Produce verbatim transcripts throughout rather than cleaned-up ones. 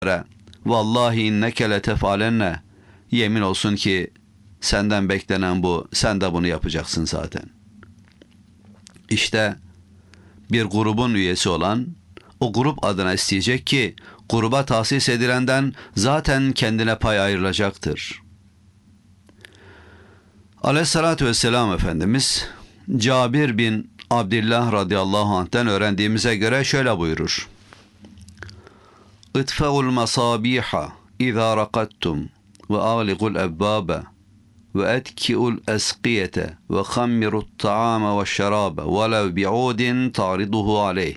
Vallahi inneke letefalenne. Yemin olsun ki senden beklenen bu, sen de bunu yapacaksın zaten. İşte bir grubun üyesi olan o grup adına isteyecek ki gruba tahsis edilenden zaten kendine pay ayrılacaktır. Aleyhissalatü vesselam Efendimiz Cabir bin Abdillah radıyallahu anh'ten öğrendiğimize göre şöyle buyurur. İtfa'ul masabiha izâ rakattum ve ağliqul ebbâbe ve etki'ul esqiyete ve khammirut ta'ame ve şerabe velev bi'udin ta'riduhu aleyh.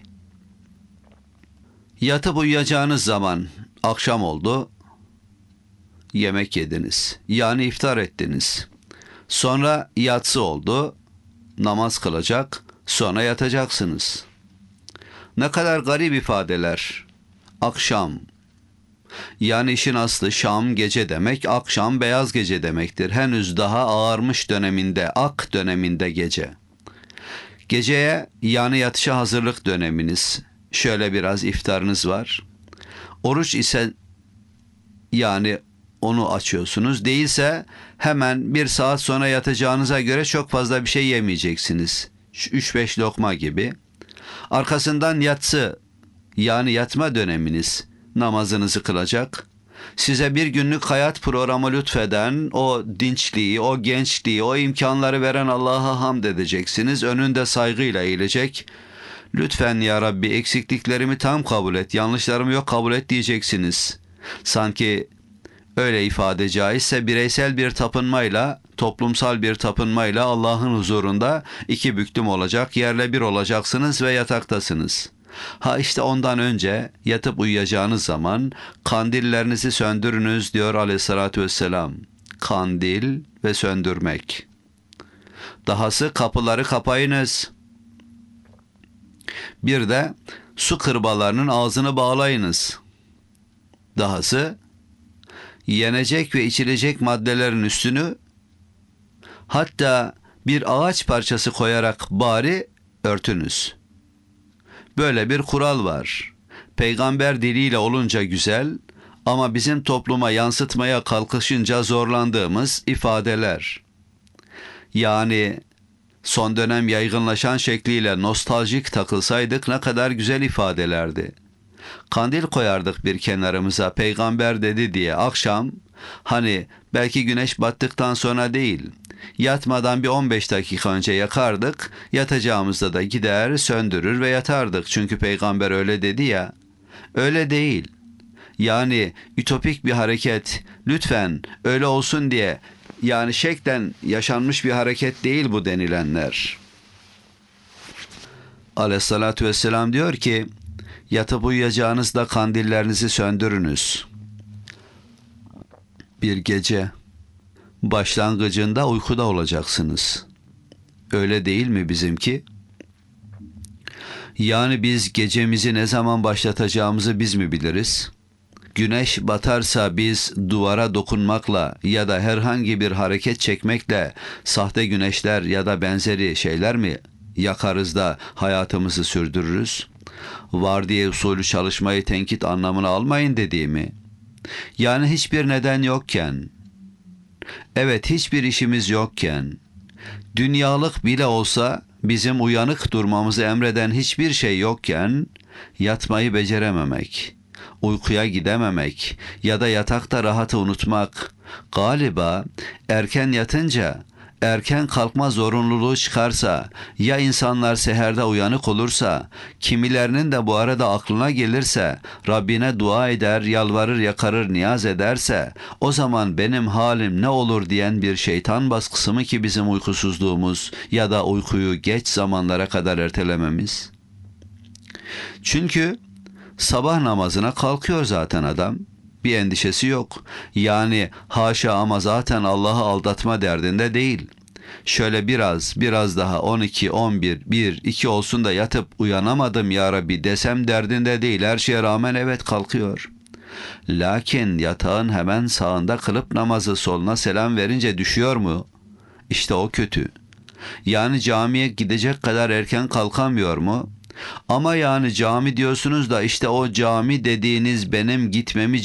Yatıp uyuyacağınız zaman akşam oldu, yemek yediniz, yani iftar ettiniz. Sonra yatsı oldu, namaz kılacak, sonra yatacaksınız. Ne kadar garip ifadeler. Akşam, yani işin aslı şam gece demek, akşam beyaz gece demektir. Henüz daha ağarmış döneminde, ak döneminde gece. Geceye, yani yatışa hazırlık döneminiz. Şöyle biraz iftarınız var. Oruç ise yani onu açıyorsunuz. Değilse hemen bir saat sonra yatacağınıza göre çok fazla bir şey yemeyeceksiniz. üç beş lokma gibi. Arkasından yatsı, yani yatma döneminiz, namazınızı kılacak. Size bir günlük hayat programı lütfeden, o dinçliği, o gençliği, o imkanları veren Allah'a hamd edeceksiniz. Önünde saygıyla eğilecek. Lütfen ya Rabbi eksikliklerimi tam kabul et, yanlışlarımı yok kabul et diyeceksiniz. Sanki öyle ifade caizse bireysel bir tapınmayla, toplumsal bir tapınmayla Allah'ın huzurunda iki büklüm olacak, yerle bir olacaksınız ve yataktasınız. Ha işte ondan önce yatıp uyuyacağınız zaman kandillerinizi söndürünüz diyor Aleyhissalatü vesselam. Kandil ve söndürmek. Dahası kapıları kapayınız. Bir de su kırbalarının ağzını bağlayınız. Dahası yenecek ve içilecek maddelerin üstünü hatta bir ağaç parçası koyarak bari örtünüz. Böyle bir kural var. Peygamber diliyle olunca güzel ama bizim topluma yansıtmaya kalkışınca zorlandığımız ifadeler. Yani son dönem yaygınlaşan şekliyle nostaljik takılsaydık ne kadar güzel ifadelerdi. Kandil koyardık bir kenarımıza, peygamber dedi diye akşam, hani belki güneş battıktan sonra değil, yatmadan bir on beş dakika önce yakardık, yatacağımızda da gider söndürür ve yatardık. Çünkü peygamber öyle dedi ya, öyle değil. Yani ütopik bir hareket, lütfen öyle olsun diye, yani şeklen yaşanmış bir hareket değil bu denilenler. Aleyhissalatü vesselam diyor ki, yatıp uyuyacağınızda kandillerinizi söndürünüz. Bir gece başlangıcında uykuda olacaksınız. Öyle değil mi bizimki? Yani biz gecemizi ne zaman başlatacağımızı biz mi biliriz? Güneş batarsa biz duvara dokunmakla ya da herhangi bir hareket çekmekle sahte güneşler ya da benzeri şeyler mi yakarız da hayatımızı sürdürürüz? Vardiya usulü çalışmayı tenkit anlamına almayın dediğimi. Yani hiçbir neden yokken, evet hiçbir işimiz yokken, dünyalık bile olsa bizim uyanık durmamızı emreden hiçbir şey yokken yatmayı becerememek, uykuya gidememek ya da yatakta rahatı unutmak, galiba erken yatınca erken kalkma zorunluluğu çıkarsa, ya insanlar seherde uyanık olursa, kimilerinin de bu arada aklına gelirse, Rabbine dua eder, yalvarır, yakarır, niyaz ederse, o zaman benim halim ne olur diyen bir şeytan baskısı mı ki bizim uykusuzluğumuz ya da uykuyu geç zamanlara kadar ertelememiz? Çünkü sabah namazına kalkıyor zaten adam. Bir endişesi yok. Yani haşa ama zaten Allah'ı aldatma derdinde değil. Şöyle biraz, biraz daha on iki, on bir, bir, iki olsun da yatıp uyanamadım ya Rabbi desem derdinde değil. Her şeye rağmen evet kalkıyor. Lakin yatağın hemen sağında kılıp namazı soluna selam verince düşüyor mu? İşte o kötü. Yani camiye gidecek kadar erken kalkamıyor mu? Ama yani cami diyorsunuz da işte o cami dediğiniz benim gitmemi